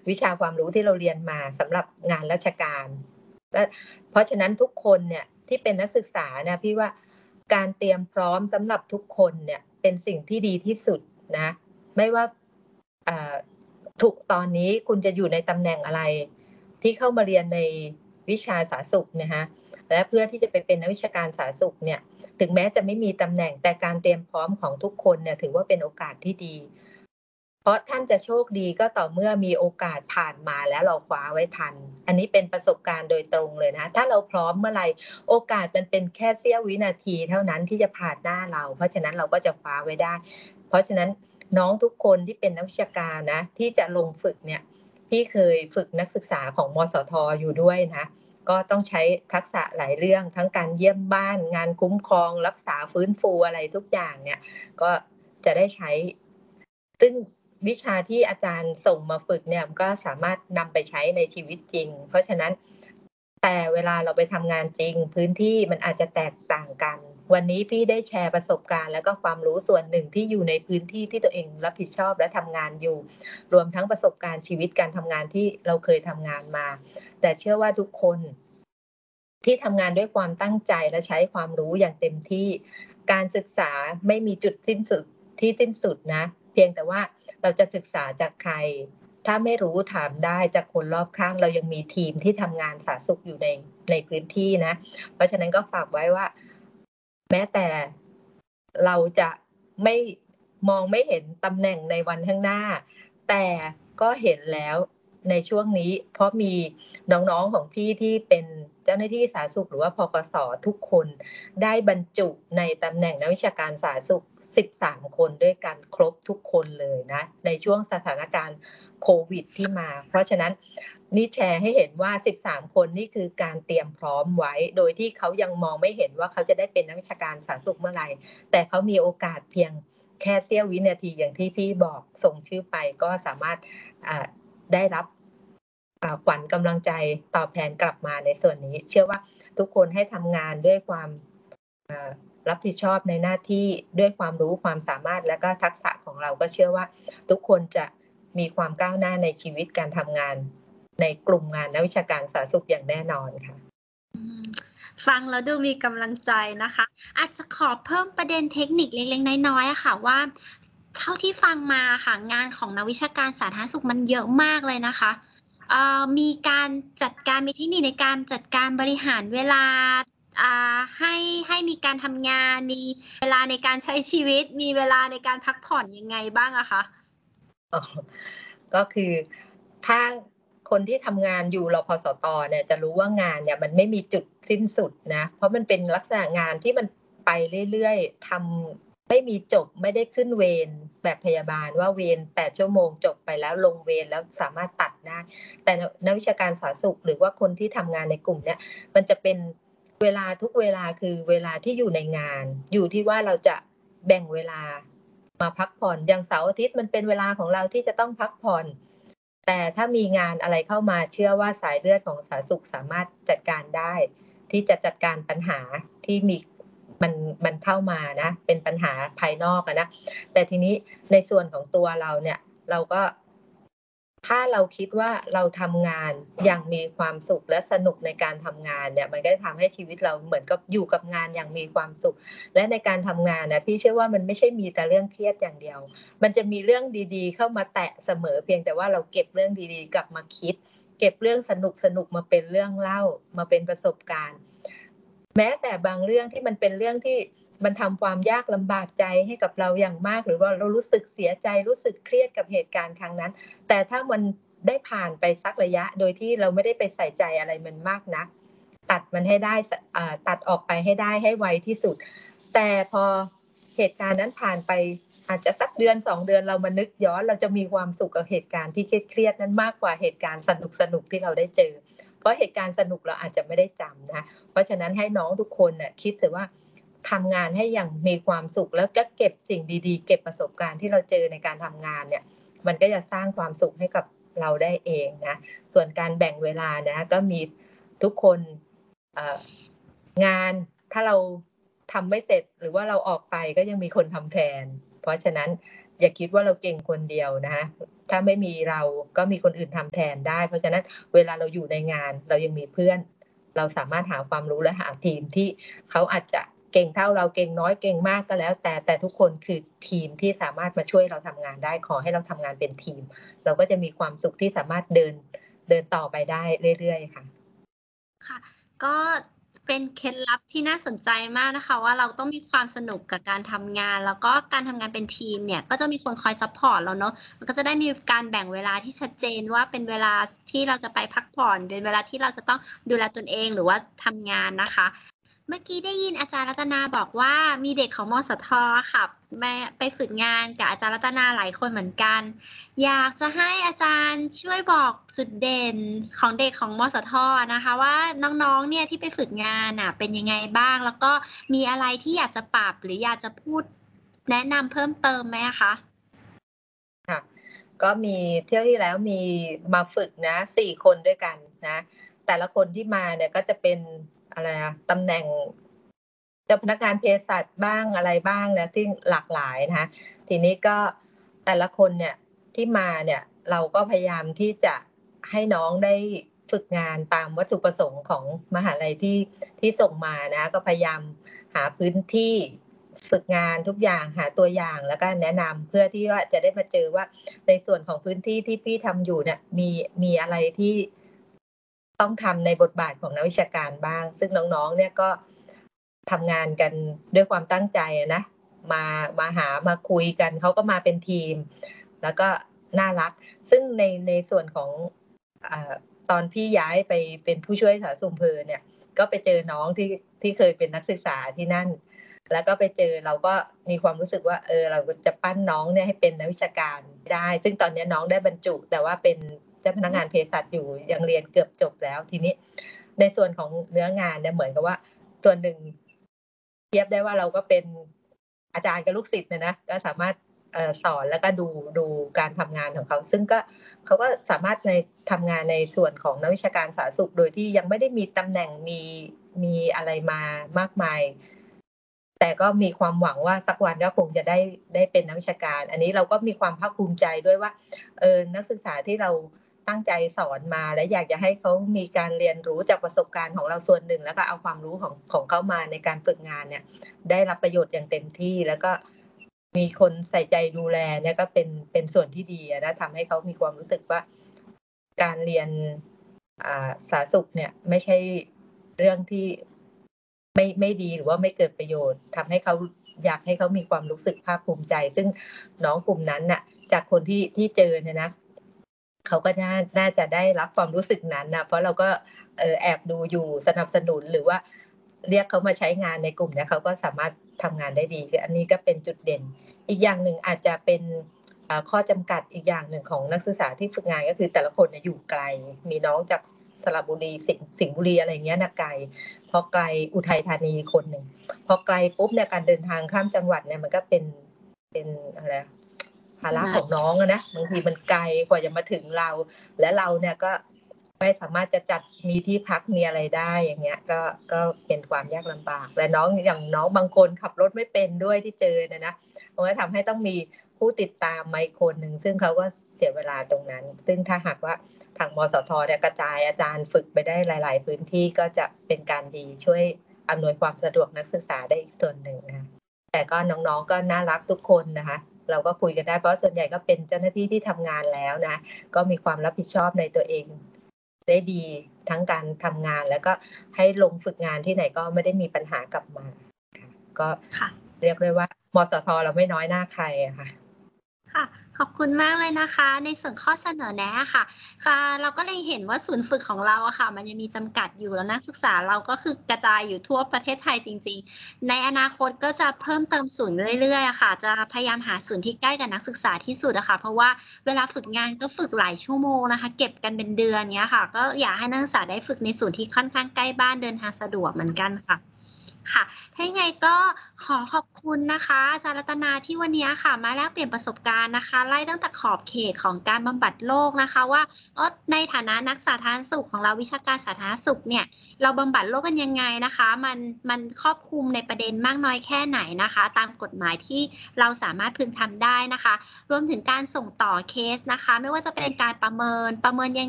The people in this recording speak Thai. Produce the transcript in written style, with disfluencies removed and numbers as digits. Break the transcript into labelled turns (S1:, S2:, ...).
S1: วิชาความรู้ที่เราเรียนมาสำหรับงานราชการก็เพราะฉะนั้นทุกคนเนี่ยที่เป็นนักศึกษานะพี่ว่าการเตรียมพร้อมสำหรับทุกคนเนี่ยเป็นสิ่งที่ดีที่สุดนะไม่ว่าทุกตอนนี้คุณจะอยู่ในตำแหน่งอะไรที่เข้ามาเรียนในวิชาสาธารณสุขนะคะและเพื่อที่จะไปเป็นนักวิชาการสาธารณสุขเนี่ยถึงแม้จะไม่มีตำแหน่งแต่การเตรียมพร้อมของทุกคนเนี่ยถือว่าเป็นโอกาสที่ดีเพราะท่านจะโชคดีก็ต่อเมื่อมีโอกาสผ่านมาแล้วเราคว้าไว้ทันอันนี้เป็นประสบการณ์โดยตรงเลยนะถ้าเราพร้อมเมื่อไรโอกาสมันเป็นแค่เสี้ยววินาทีเท่านั้นที่จะผ่านหน้าเราเพราะฉะนั้นเราก็จะคว้าไว้ได้เพราะฉะนั้นน้องทุกคนที่เป็นนักวิชาการนะที่จะลงฝึกเนี่ยพี่เคยฝึกนักศึกษาของมสท.อยู่ด้วยนะก็ต้องใช้ทักษะหลายเรื่องทั้งการเยี่ยมบ้านงานคุ้มครองรักษาฟื้นฟูอะไรทุกอย่างเนี่ยก็จะได้ใช้ซึ่งวิชาที่อาจารย์ส่งมาฝึกเนี่ยก็สามารถนำไปใช้ในชีวิตจริงเพราะฉะนั้นแต่เวลาเราไปทำงานจริงพื้นที่มันอาจจะแตกต่างกันวันนี้พี่ได้แชร์ประสบการณ์แล้วก็ความรู้ส่วนหนึ่งที่อยู่ในพื้นที่ที่ตัวเองรับผิดชอบและทำงานอยู่รวมทั้งประสบการณ์ชีวิตการทำงานที่เราเคยทำงานมาแต่เชื่อว่าทุกคนที่ทำงานด้วยความตั้งใจและใช้ความรู้อย่างเต็มที่การศึกษาไม่มีจุดสิ้นสุดที่สิ้นสุดนะเพียงแต่ว่าเราจะศึกษาจากใครถ้าไม่รู้ถามได้จากคนรอบข้างเรายังมีทีมที่ทำงานสาธารณสุขอยู่ในพื้นที่นะเพราะฉะนั้นก็ฝากไว้ว่าแม้แต่เราจะไม่มองไม่เห็นตำแหน่งในวันข้างหน้าแต่ก็เห็นแล้วในช่วงนี้เพราะมีน้องๆของพี่ที่เป็นเจ้าหน้าที่สาธารณสุขหรือว่าภกส.ทุกคนได้บรรจุในตำแหน่งนักวิชาการสาธารณสุข13คนด้วยกันครบทุกคนเลยนะในช่วงสถานการณ์โควิดที่มาเพราะฉะนั้นนี่แชร์ให้เห็นว่า13คนนี่คือการเตรียมพร้อมไว้โดยที่เขายังมองไม่เห็นว่าเขาจะได้เป็นนักวิชาการสาธารณสุขเมื่อไหร่แต่เขามีโอกาสเพียงแค่เสี้ยววินาทีอย่างที่พี่บอกส่งชื่อไปก็สามารถได้รับขวัญกำลังใจตอบแทนกลับมาในส่วนนี้เชื่อว่าทุกคนให้ทำงานด้วยความรับผิดชอบในหน้าที่ด้วยความรู้ความสามารถและก็ทักษะของเราก็เชื่อว่าทุกคนจะมีความก้าวหน้าในชีวิตการทำงานในกลุ่มงานนักวิชาการสาธารณสุขอย่างแน่นอนค่ะ
S2: ฟังแล้วดูมีกำลังใจนะคะอาจจะขอเพิ่มประเด็นเทคนิคเล็กๆน้อยๆอะค่ะว่าเท่าที่ฟังมาค่ะงานของนักวิชาการสาธารณสุขมันเยอะมากเลยนะคะมีการจัดการมีเทคนิคในการจัดการบริหารเวลาให้มีการทำงานมีเวลาในการใช้ชีวิตมีเวลาในการพักผ่อนยังไงบ้างอะคะ
S1: ก็คือถ้าคนที่ทำงานอยู่รพสตเนี่ยจะรู้ว่างานเนี่ยมันไม่มีจุดสิ้นสุดนะเพราะมันเป็นลักษณะงานที่มันไปเรื่อยๆทำไม่มีจบไม่ได้ขึ้นเวรแบบพยาบาลว่าเวร8ชั่วโมงจบไปแล้วลงเวรแล้วสามารถตัดได้แต่นักวิชาการสาธารณสุขหรือว่าคนที่ทำงานในกลุ่มเนี่ยมันจะเป็นเวลาทุกเวลาคือเวลาที่อยู่ในงานอยู่ที่ว่าเราจะแบ่งเวลามาพักผ่อนอย่างเสาร์อาทิตย์มันเป็นเวลาของเราที่จะต้องพักผ่อนแต่ถ้ามีงานอะไรเข้ามาเชื่อว่าสายเลือดของสาธารณสุขสามารถจัดการได้ที่จะจัดการปัญหาที่มีมันเข้ามานะเป็นปัญหาภายนอกนะแต่ทีนี้ในส่วนของตัวเราเนี่ยเราก็ถ้าเราคิดว่าเราทำงานอย่างมีความสุขและสนุกในการทำงานเนี่ยมันก็จะทำให้ชีวิตเราเหมือนกับอยู่กับงานอย่างมีความสุขและในการทำงานนะพี่เชื่อว่ามันไม่ใช่มีแต่เรื่องเครียดอย่างเดียวมันจะมีเรื่องดีๆเข้ามาแตะเสมอเพียงแต่ว่าเราเก็บเรื่องดีๆกลับมาคิดเก็บเรื่องสนุกๆมาเป็นเรื่องเล่ามาเป็นประสบการณ์แม้แต่บางเรื่องที่มันเป็นเรื่องที่มันทำความยากลำบากใจให้กับเราอย่างมากหรือว่าเรารู้สึกเสียใจรู้สึกเครียดกับเหตุการณ์ครั้งนั้นแต่ถ้ามันได้ผ่านไปสักระยะโดยที่เราไม่ได้ไปใส่ใจอะไรมันมากนักตัดมันให้ได้ตัดออกไปให้ได้ให้ไวที่สุดแต่พอเหตุการณ์นั้นผ่านไปอาจจะสักเดือน2เดือนเรามานึกย้อนเราจะมีความสุขกับเหตุการณ์ที่เครียดๆนั้นมากกว่าเหตุการณ์สนุกๆที่เราได้เจอเพราะเหตุการณ์สนุกเราอาจจะไม่ได้จำนะเพราะฉะนั้นให้น้องทุกคนน่ะคิดเสียว่าทำงานให้อย่างมีความสุขแล้วก็เก็บสิ่งดีๆเก็บประสบการณ์ที่เราเจอในการทำงานเนี่ยมันก็จะสร้างความสุขให้กับเราได้เองนะส่วนการแบ่งเวลานะก็มีทุกคนงานถ้าเราทำไม่เสร็จหรือว่าเราออกไปก็ยังมีคนทำแทนเพราะฉะนั้นอย่าคิดว่าเราเก่งคนเดียวนะคะถ้าไม่มีเราก็มีคนอื่นทำแทนได้เพราะฉะนั้นเวลาเราอยู่ในงานเรายังมีเพื่อนเราสามารถหาความรู้และหาทีมที่เขาอาจจะเก่งเท่าเราเก่งน้อยเก่งมากก็แล้วแต่ทุกคนคือทีมที่สามารถมาช่วยเราทำงานได้ขอให้เราทำงานเป็นทีมเราก็จะมีความสุขที่สามารถเดินต่อไปได้เรื่อยๆค่ะ
S2: ค่ะก็เป็นเคล็ดลับที่น่าสนใจมากนะคะว่าเราต้องมีความสนุกกับการทำงานแล้วก็การทำงานเป็นทีมเนี่ยก็จะมีคนคอยซัปพอร์ตเราเนาะมันก็จะได้มีการแบ่งเวลาที่ชัดเจนว่าเป็นเวลาที่เราจะไปพักผ่อนเป็นเวลาที่เราจะต้องดูแลตนเองหรือว่าทำงานนะคะเมื่อกี้ได้ยินอาจารย์รัตนาบอกว่ามีเด็กของมสทค่ะไปฝึกงานกับอาจารย์รัตนาหลายคนเหมือนกันอยากจะให้อาจารย์ช่วยบอกจุดเด่นของเด็กของมสทนะคะว่าน้องๆเนี่ยที่ไปฝึกงานน่ะเป็นยังไงบ้างแล้วก็มีอะไรที่อยากจะปรับหรืออยากจะพูดแนะนำเพิ่มเติมไหมอะคะ
S1: ค่ะก็มีเที่ยวที่แล้วมีมาฝึกนะ4คนด้วยกันนะแต่ละคนที่มาเนี่ยก็จะเป็นอะไรอะตำแหน่งเจ้าพนักงานเภสัชบ้างอะไรบ้างนะที่หลากหลายนะคะทีนี้ก็แต่ละคนเนี่ยที่มาเนี่ยเราก็พยายามที่จะให้น้องได้ฝึกงานตามวัตถุประสงค์ของมหาลัยที่ส่งมานะก็พยายามหาพื้นที่ฝึกงานทุกอย่างหาตัวอย่างแล้วก็แนะนำเพื่อที่ว่าจะได้มาเจอว่าในส่วนของพื้นที่ที่พี่ทำอยู่เนี่ยมีอะไรที่ต้องทำในบทบาทของนักวิชาการบ้างซึ่งน้องๆเนี่ยก็ทำงานกันด้วยความตั้งใจนะมาคุยกันเขาก็มาเป็นทีมแล้วก็น่ารักซึ่งในส่วนของตอนพี่ย้ายไปเป็นผู้ช่วยสาธารณสุขอำเภอเนี่ยก็ไปเจอน้องที่เคยเป็นนักศึกษาที่นั่นแล้วก็ไปเจอเราก็มีความรู้สึกว่าเราจะปั้นน้องเนี่ยให้เป็นนักวิชาการได้ซึ่งตอนนี้น้องได้บรรจุแต่ว่าเป็นเจ้าพนักงานเภสัชอยู่ยังเรียนเกือบจบแล้วทีนี้ในส่วนของเนื้องานเนี่ยเหมือนกับว่าส่วนหนึ่งเทียบได้ว่าเราก็เป็นอาจารย์กับลูกศิษย์นะก็สามารถสอนแล้วก็ดูการทำงานของเขาซึ่งก็เขาก็สามารถทำงานในส่วนของนักวิชาการสาธารณสุขโดยที่ยังไม่ได้มีตำแหน่งมีอะไรมามากมายแต่ก็มีความหวังว่าสักวันก็คงจะได้เป็นนักวิชาการอันนี้เราก็มีความภาคภูมิใจด้วยว่านักศึกษาที่เราตั้งใจสอนมาและอยากจะให้เขามีการเรียนรู้จากประสบการณ์ของเราส่วนหนึ่งแล้วก็เอาความรู้ของเขามาในการฝึกงานเนี่ยได้รับประโยชน์อย่างเต็มที่แล้วก็มีคนใส่ใจดูแลเนี่ยก็เป็นส่วนที่ดีนะทำให้เขามีความรู้สึกว่าการเรียนสาธารณสุขเนี่ยไม่ใช่เรื่องที่ไม่ดีหรือว่าไม่เกิดประโยชน์ทำให้เขาอยากให้เขามีความรู้สึกภาคภูมิใจซึ่งน้องกลุ่มนั้นน่ะจากคนที่เจอเนี่ยนะเขาก็น่าจะได้รับความรู้สึกนั้นนะเพราะเราก็แอบดูอยู่สนับสนุนหรือว่าเรียกเขามาใช้งานในกลุ่มเนี่ยเขาก็สามารถทำงานได้ดีคืออันนี้ก็เป็นจุดเด่นอีกอย่างหนึ่งอาจจะเป็นข้อจำกัดอีกอย่างหนึ่งของนักศึกษาที่ฝึกงานก็คือแต่ละคนเนี่ยอยู่ไกลมีน้องจากสระบุรีสิงห์บุรีอะไรอย่างเงี้ยนะไกลพอไกลอุทัยธานีคนหนึ่งพอไกลปุ๊บเนี่ยการเดินทางข้ามจังหวัดเนี่ยมันก็เป็นอะไรภาระของน้องนะบางทีมันไกลกว่าจะมาถึงเราและเราเนี่ยก็ไม่สามารถจะจัดมีที่พักมีอะไรได้อย่างเงี้ยก็เป็นความยากลำบากและน้องอย่างน้องบางคนขับรถไม่เป็นด้วยที่เจอนะมันก็ทำให้ต้องมีผู้ติดตามมาอีกคนหนึ่งซึ่งเขาก็เสียเวลาตรงนั้นซึ่งถ้าหากว่าทางมสทเนี่ยกระจายอาจารย์ฝึกไปได้หลายๆพื้นที่ก็จะเป็นการดีช่วยอำนวยความสะดวกนักศึกษาได้อีกส่วนหนึ่งนะแต่ก็น้องๆก็น่ารักทุกคนนะคะเราก็คุยกันได้เพราะส่วนใหญ่ก็เป็นเจ้าหน้าที่ที่ทำงานแล้วนะก็มีความรับผิดชอบในตัวเองได้ดีทั้งการทำงานแล้วก็ให้ลงฝึกงานที่ไหนก็ไม่ได้มีปัญหากลับมาก็เรียกได้ว่ามสทเราไม่น้อยหน้าใครอะค่ะ
S2: ค่ะขอบคุณมากเลยนะคะในส่วนข้อเสนอแนะค่ะเราก็เลยเห็นว่าศูนย์ฝึกของเราอะค่ะมันยังมีจำกัดอยู่แล้วนักศึกษาเราก็คือกระจายอยู่ทั่วประเทศไทยจริงๆในอนาคตก็จะเพิ่มเติมศูนย์เรื่อยๆอะค่ะจะพยายามหาศูนย์ที่ใกล้กับนักศึกษาที่สุดอะค่ะเพราะว่าเวลาฝึกงานก็ฝึกหลายชั่วโมงนะคะเก็บกันเป็นเดือนเงี้ยค่ะก็อยากให้นักศึกษาได้ฝึกในศูนย์ที่ค่อนข้างใกล้บ้านเดินทางสะดวกเหมือนกันค่ะค่ะถ้ายังไงก็ขอขอบคุณนะคะอาจารย์รัตนาที่วันนี้ค่ะมาแลกเปลี่ยนประสบการณ์นะคะไล่ตั้งแต่ขอบเขตของการบำบัดโรคนะคะว่าในฐานะนักสาธารณสุขของเราวิชาการสาธารณสุขเนี่ยเราบำบัดโรคกันยังไงนะคะมันครอบคลุมในประเด็นมากน้อยแค่ไหนนะคะตามกฎหมายที่เราสามารถพึงทำได้นะคะรวมถึงการส่งต่อเคสนะคะไม่ว่าจะเป็นการประเมินยัง